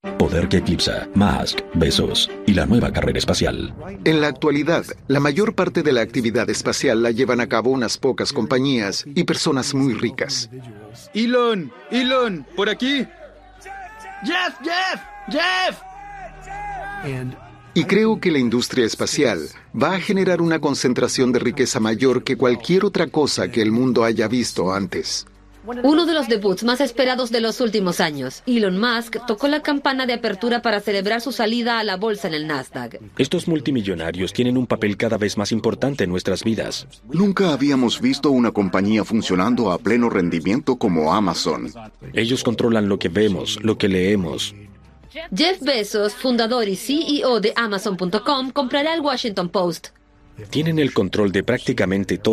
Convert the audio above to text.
Poder que eclipsa, Musk, Bezos y la nueva carrera espacial. En la actualidad, la mayor parte de la actividad espacial la llevan a cabo unas pocas compañías y personas muy ricas. Elon, por aquí. Jeff. Y creo que la industria espacial va a generar una concentración de riqueza mayor que cualquier otra cosa que el mundo haya visto antes. Uno de los debuts más esperados de los últimos años, Elon Musk tocó la campana de apertura para celebrar su salida a la bolsa en el Nasdaq. Estos multimillonarios tienen un papel cada vez más importante en nuestras vidas. Nunca habíamos visto una compañía funcionando a pleno rendimiento como Amazon. Ellos controlan lo que vemos, lo que leemos. Jeff Bezos, fundador y CEO de Amazon.com, comprará el Washington Post. Tienen el control de prácticamente todo.